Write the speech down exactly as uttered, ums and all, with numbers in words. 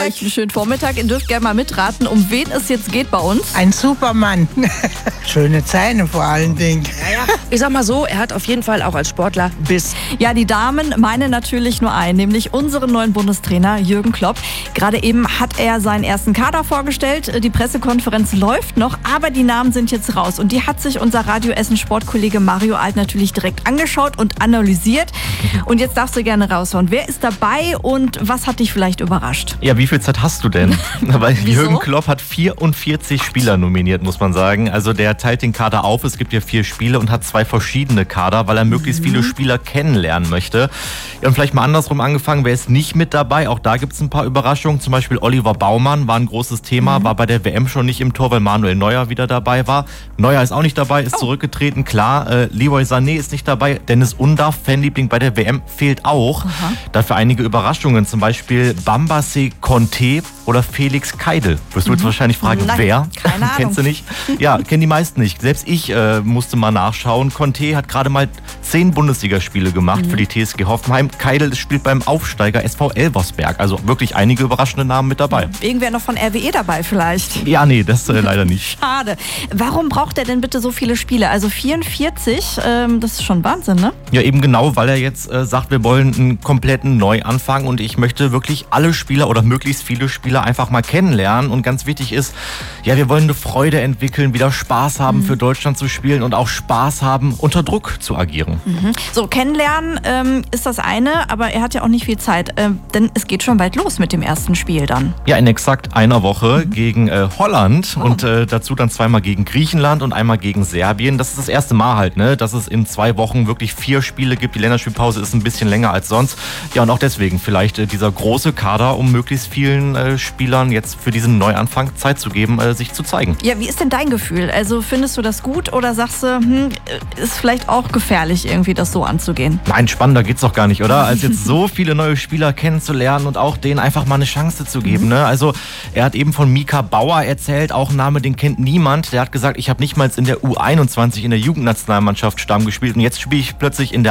euch einen schönen Vormittag. Ihr dürft gerne mal mitraten, um wen es jetzt geht bei uns. Ein Supermann. Schöne Zähne vor allen Dingen. Ja, ja. Ich sag mal so, er hat auf jeden Fall auch als Sportler Biss. Ja, die Damen meinen natürlich nur einen, nämlich unseren neuen Bundestrainer Jürgen Klopp. Gerade eben hat er seinen ersten Kader vorgestellt. Die Pressekonferenz läuft noch, aber die Namen sind jetzt raus. Und die hat sich unser Radio Essen Sportkollege Mario Alt natürlich direkt angeschaut und analysiert. Und jetzt darfst du gerne raushauen. Wer ist dabei und was hat dich vielleicht überrascht? Ja, wie viel Zeit hast du denn? Weil Wieso? Jürgen Klopp hat vierundvierzig Spieler nominiert, muss man sagen. Also der teilt den Kader auf. Es gibt ja vier Spiele und hat zwei verschiedene Kader, weil er möglichst viele Spieler kennenlernen möchte. Ja, und vielleicht mal andersrum angefangen, wer ist nicht mit dabei? Auch da gibt es ein paar Überraschungen. Zum Beispiel Oliver Baumann war ein großes Thema, mhm. war bei der W M schon nicht im Tor, weil Manuel Neuer wieder dabei war. Neuer ist auch nicht dabei, ist oh. zurückgetreten, klar. Äh, Leroy Sané ist nicht dabei. Dennis Undaff, Fanliebling bei der W M, fehlt auch. Aha. Dafür einige Überraschungen, zum Beispiel Bambace Conte oder Felix Keidel. Wirst du jetzt mhm. wahrscheinlich fragen, Nein, wer? Keine Ahnung. Kennst du nicht? Ja, kennen die meisten nicht. Selbst ich äh, musste mal nachschauen. Conte hat gerade mal zehn Bundesligaspiele gemacht mhm. für die T S G Hoffenheim. Keidel spielt beim Aufsteiger S V Elversberg. Also wirklich einige überraschende Namen mit dabei. Irgendwer noch von R W E dabei vielleicht? Ja, nee, das äh, leider nicht. Schade. Warum braucht er denn bitte so viele Spiele? Also vierundvierzig, ähm, das ist schon Wahnsinn, ne? Ja, eben genau, weil er jetzt äh, sagt, wir wollen einen kompletten Neuanfang und ich möchte wirklich alle Spieler oder möglichst viele Spieler einfach mal kennenlernen. Und ganz wichtig ist, ja, wir wollen eine Freude entwickeln, wieder Spaß haben, mhm. für Deutschland zu spielen und auch Spaß haben, unter Druck zu agieren. Mhm. So, kennenlernen ähm, ist das eine, aber er hat ja auch nicht viel Zeit, äh, denn es geht schon bald los mit dem ersten Spiel dann. Ja, in exakt einer Woche mhm. gegen äh, Holland oh. und äh, dazu dann zweimal gegen Griechenland und einmal gegen Serbien. Das ist das erste Mal halt, ne, dass es in zwei Wochen wirklich vier Spiele gibt. Die Länderspielpause ist ein bisschen länger als sonst. Ja, und auch deswegen vielleicht äh, dieser große Kader, um möglichst vielen äh, Spielern jetzt für diesen Neuanfang Zeit zu geben, äh, sich zu zeigen. Ja, wie ist denn dein Gefühl? Also findest du das gut oder sagst du, hm, ist vielleicht auch gefährlich irgendwie, das so anzugehen? Nein, spannender geht's doch gar nicht, oder? Als jetzt so viele neue Spieler kennenzulernen und auch denen einfach mal eine Chance zu geben. Mhm. Ne? Also er hat eben von Mika Bauer erzählt, auch ein Name, den kennt niemand. Der hat gesagt, ich habe nicht mal in der U einundzwanzig in der Jugendnationalmannschaft Stamm gespielt und jetzt spiele ich plötzlich in der